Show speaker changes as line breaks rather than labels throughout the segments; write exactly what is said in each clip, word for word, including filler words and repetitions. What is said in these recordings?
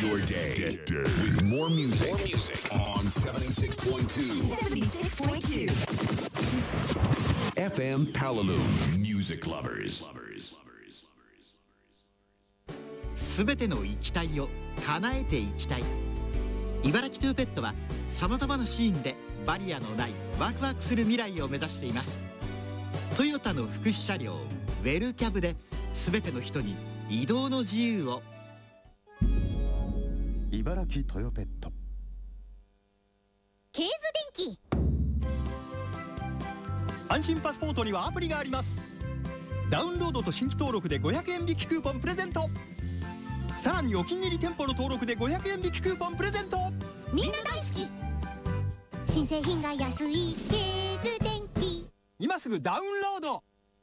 your day with more music, more music on seventy-six point two.
seventy-six point two.
F M Palalu Music Lovers.
すべての行きたいを叶えていきたい。茨城トゥーペットはさまざまなシーンでバリアのないワクワクする未来を目指しています。トヨタの福祉車両ウェルキャブで、すべての人に移動の自由を。
茨城トヨペット。
ケーズ電機。
安心パスポートにはアプリがあります。ダウンロードと新規登録でごひゃくえん引きクーポンプレゼント。さらにお気に入り店舗の登録でごひゃくえん引きクーポンプレゼント。
みんな大好き。新製品が安いケーズ電機。
今すぐダウンロード。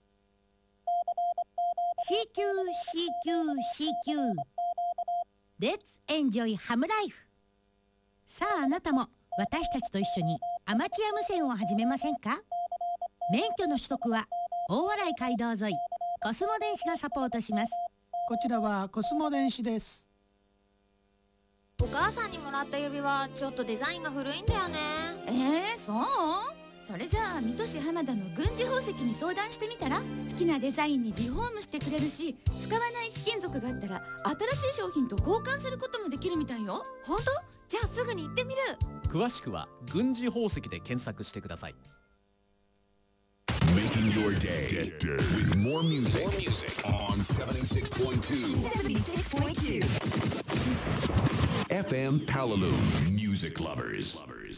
シーキューシーキューシーキュー Let's enjoy ハムライフ。さああなたも私たちと一緒にアマチュア無線を始めませんか？免許の取得は大洗街道沿いコスモ電子がサポートします。
こちらはコスモ電子です。
お母さんにもらった指輪ちょっとデザインが古いんだよね。
えー、そう？それじゃあ水戸市浜田の軍事宝石に相談してみたら？好きなデザインにリフォームしてくれるし、使わない貴金属があったら新しい商品と交換することもできるみたいよ。
本当？じゃあすぐに行ってみる。
詳しくは軍事宝石で検索してください。
Making your day with more music, more music on seventy-six point two.
seventy-six point two.
F M Palalu Music Lovers.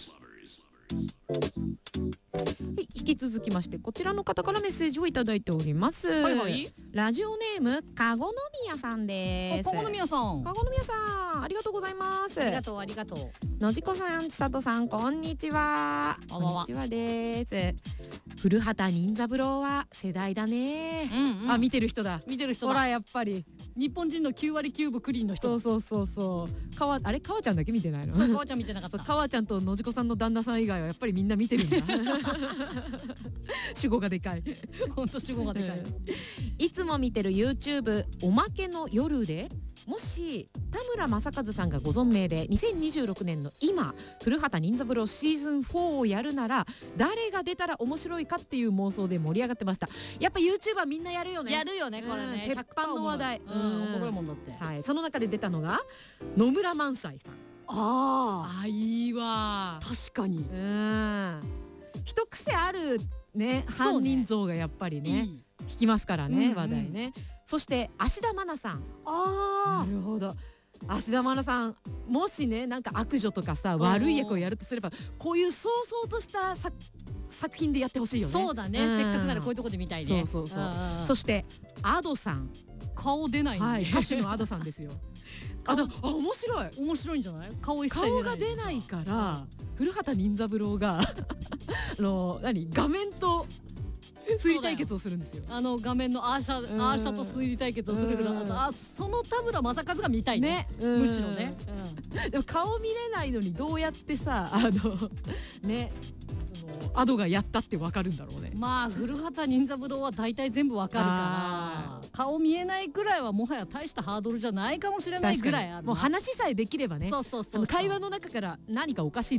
はい、引き続きましてこちらの方からメッセージをいただいております。
はいはい。
ラジオネームかごのみやさんです。
かごのみやさん。
かごのみやさん、ありがとうございます。
ありがとうありがとう。
のじこさん、ちさとさん、こんにちは。
こんばんは。
こんにちはです。古畑任三郎は世代だね。
うんうん、
あ、見てる人だ。
見てる人だ。
ほらやっぱり
日本人のきゅうわりきゅうぶクリーンの人。
そうそうそうそう。かわあれかわちゃんだけ見てないの？
そう、かわちゃん見てなかった。
かわちゃんとのじこさんの旦那さん以外はやっぱりみんな見てるんだ。主語がでかい。
本当主語がでかい。
いつも見てる YouTube おまけの夜で、もし田村正和さんがご存命でにせんにじゅうろくねんの今古畑任三郎シーズンフォーをやるなら誰が出たら面白いかっていう妄想で盛り上がってました。やっぱ YouTuber みんなやるよね。
やるよねこれね。
鉄板の話題。
うん、おもろいもんだって。
はい、その中で出たのが野村萬斎さん。
あ
あ、いいわ。
確かに。
うん。一癖あるね犯人像がやっぱりね引きますからね、話題ね。そして芦田愛菜さん。
あ
あ、なるほど。芦田愛菜さん、もしねなんか悪女とかさ悪い役をやるとすればこういうそうそうとした作作品でやってほしいよね。
そうだね、せっかくならこういうとこで見たいね。
そうそうそう。そしてAdoさん。
顔出ないね。
はい、歌手のAdoさんですよ。あ、あ、面白い。
面白いんじゃない？顔一切
顔が出ないから古畑任三郎があの何画面と推理対決をするんですよ。
あの画面のアーシャアーシャと推理対決をするけど、あ、その田村正和が見たいね。むしろね。
でも顔見れないのにどうやってさあのねAdoがやったってわかるんだろうね。
まあ古畑任三郎は大体全部わかるから顔見えないくらいはもはや大したハードルじゃないかもしれないぐらいある。
もう話さえできればね。
そうそうそう。
会話の中から何かおかしい